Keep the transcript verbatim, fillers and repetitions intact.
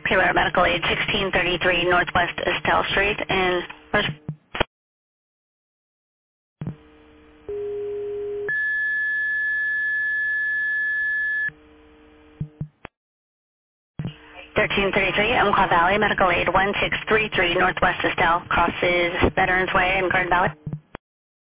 Taylor Medical Aid, sixteen thirty-three Northwest Estelle Street in thirteen thirty-three Umpqua Valley Medical Aid, one six three three Northwest Estelle, crosses Veterans Way in Garden Valley.